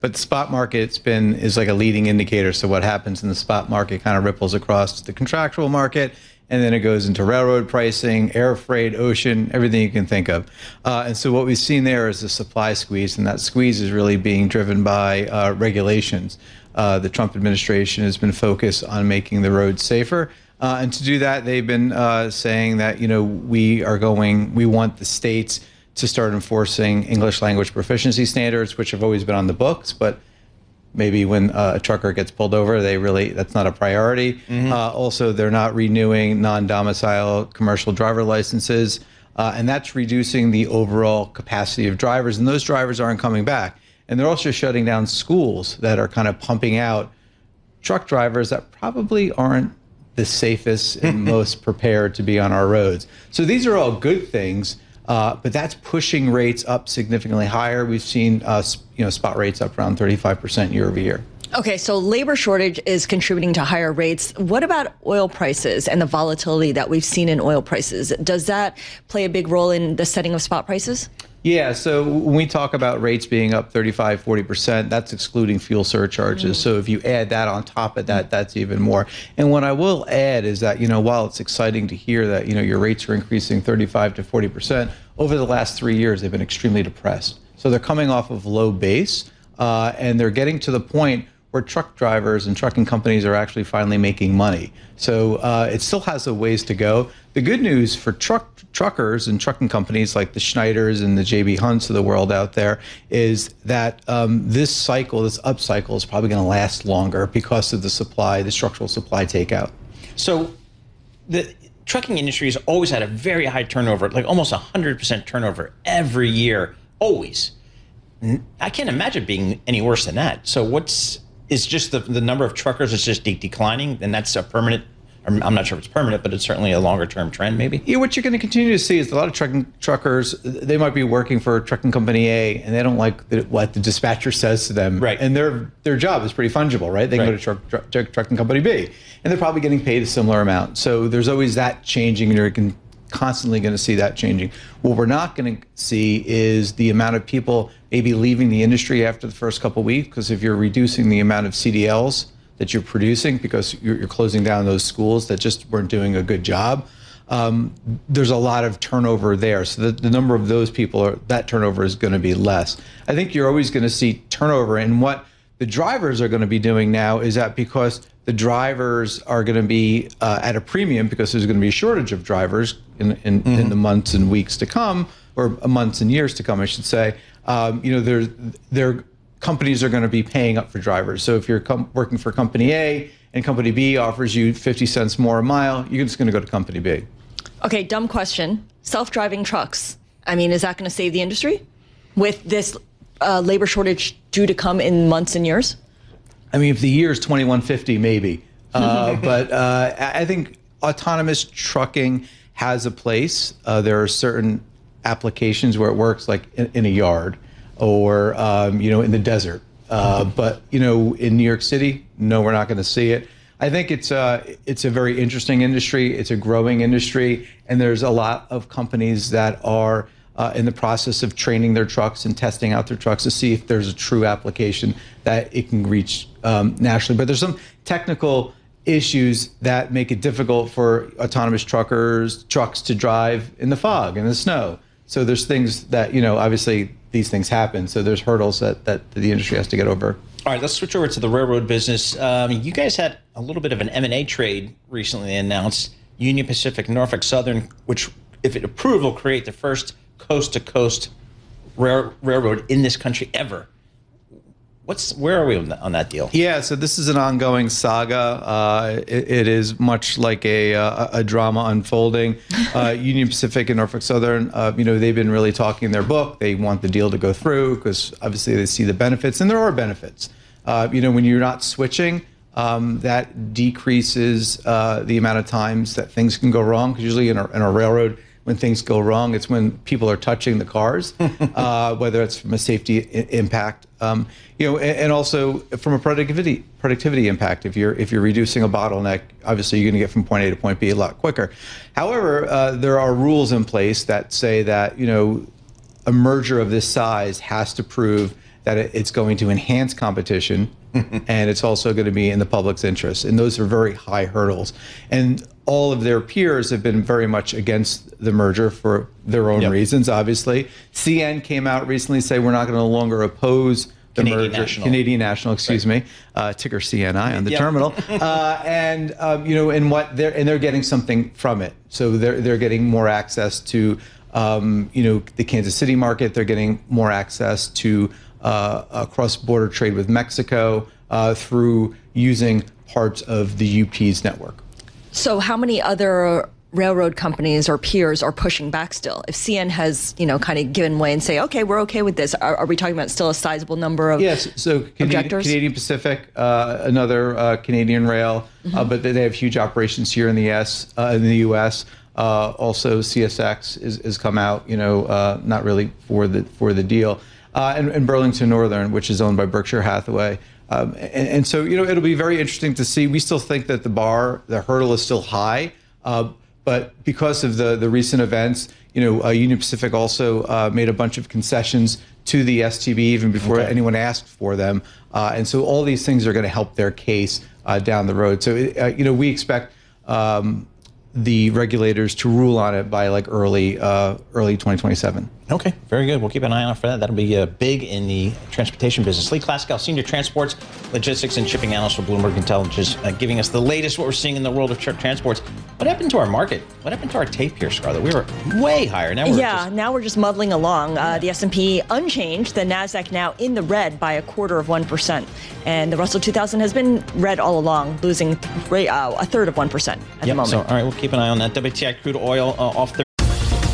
But the spot market is like a leading indicator. So what happens in the spot market kind of ripples across the contractual market, and then it goes into railroad pricing, air freight, ocean, everything you can think of. And so what we've seen there is a supply squeeze, and that squeeze is really being driven by regulations. The Trump administration has been focused on making the roads safer. And to do that, they've been saying that, we want the states to start enforcing English language proficiency standards, which have always been on the books, but maybe when a trucker gets pulled over, that's not a priority. Also, they're not renewing non-domicile commercial driver licenses, and that's reducing the overall capacity of drivers, and those drivers aren't coming back. And they're also shutting down schools that are kind of pumping out truck drivers that probably aren't the safest and most prepared to be on our roads. So these are all good things, but that's pushing rates up significantly higher. We've seen spot rates up around 35% year over year. Okay, so labor shortage is contributing to higher rates. What about oil prices and the volatility that we've seen in oil prices? Does that play a big role in the setting of spot prices? Yeah, so when we talk about rates being up 35, 40%, that's excluding fuel surcharges. So if you add that on top of that, that's even more. And what I will add is that, while it's exciting to hear that, your rates are increasing 35 to 40%, over the last 3 years, they've been extremely depressed. So they're coming off of low base, and they're getting to the point where truck drivers and trucking companies are actually finally making money. So it still has a ways to go. The good news for truckers and trucking companies like the Schneiders and the J.B. Hunts of the world out there is that this upcycle is probably going to last longer because of the structural supply takeout. So the trucking industry has always had a very high turnover, like almost 100% turnover every year, always. I can't imagine being any worse than that. So is just the number of truckers is just declining, and that's a permanent, I'm not sure if it's permanent, but it's certainly a longer term trend maybe? Yeah, what you're going to continue to see is a lot of truckers, they might be working for trucking company A, and they don't like what the dispatcher says to them. Right. And their job is pretty fungible, right? They can go to trucking company B, and they're probably getting paid a similar amount. So there's always that changing, and you're constantly going to see that changing. What we're not going to see is the amount of people maybe leaving the industry after the first couple of weeks, because if you're reducing the amount of CDLs that you're producing because you're closing down those schools that just weren't doing a good job, there's a lot of turnover there. So the number of those people, that turnover is going to be less. I think you're always going to see turnover, and what the drivers are going to be doing now is that because the drivers are going to be at a premium because there's going to be a shortage of drivers in the months and weeks to come, or months and years to come, I should say. Their companies are going to be paying up for drivers. So if you're working for company A and company B offers you 50 cents more a mile, you're just going to go to company B. Okay, dumb question. Self-driving trucks. I mean, is that going to save the industry with this labor shortage due to come in months and years? I mean, if the year is 2150, maybe. But I think autonomous trucking has a place. There are certain applications where it works, like in a yard or in the desert. But in New York City, no, we're not going to see it. I think it's a very interesting industry. It's a growing industry, and there's a lot of companies that are in the process of training their trucks and testing out their trucks to see if there's a true application that it can reach nationally. But there's some technical issues that make it difficult for autonomous trucks to drive in the fog and the snow. So there's things that, obviously these things happen. So there's hurdles that the industry has to get over. All right, let's switch over to the railroad business. You guys had a little bit of an M&A trade recently announced, Union Pacific, Norfolk Southern, which, if it approved, will create the first coast-to-coast railroad in this country ever. Where are we on that deal? Yeah, so this is an ongoing saga. It is much like a drama unfolding. Union Pacific and Norfolk Southern, they've been really talking in their book. They want the deal to go through because obviously they see the benefits, and there are benefits. When you're not switching, that decreases the amount of times that things can go wrong. Because usually in a railroad, when things go wrong, it's when people are touching the cars, whether it's from a safety impact, and also from a productivity impact. If you're reducing a bottleneck, obviously you're going to get from point A to point B a lot quicker. However, there are rules in place that say that a merger of this size has to prove that it's going to enhance competition, and it's also going to be in the public's interest. And those are very high hurdles. And all of their peers have been very much against the merger for their own reasons, obviously. CN came out recently to say we're not going to no longer oppose the merger. Canadian National, excuse me, ticker CNI on the terminal, and they're getting something from it. So they're getting more access to the Kansas City market. They're getting more access to cross-border trade with Mexico through using parts of the UP's network. So how many other railroad companies or peers are pushing back still? If CN has, kind of given way and say, okay, we're okay with this, are we talking about still a sizable number of objectors? Canadian Pacific, another Canadian rail, but they have huge operations here in the U.S. Also, CSX has come out, not really for the deal, and Burlington Northern, which is owned by Berkshire Hathaway. And so, it'll be very interesting to see. We still think that the hurdle is still high. But because of the recent events, Union Pacific also made a bunch of concessions to the STB even before anyone asked for them. And so all these things are going to help their case down the road. So, we expect the regulators to rule on it by early 2027. Okay, very good. We'll keep an eye out for that. That'll be big in the transportation business. Lee Klaskow, Senior Transports, Logistics, and Shipping Analyst for Bloomberg Intelligence, giving us the latest what we're seeing in the world of transports. What happened to our market? What happened to our tape here, Scarlett? We were way higher. Now we're just muddling along. The S&P unchanged. The NASDAQ now in the red by 0.25%. And the Russell 2000 has been red all along, losing a third of 1% at the moment. So, all right, we'll keep an eye on that. WTI crude oil off